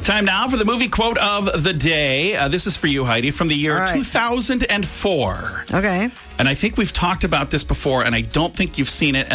Time now for the movie quote of the day. This is for you, Heidi, from the year 2004. Okay. And I think we've talked about this before, and I don't think you've seen it.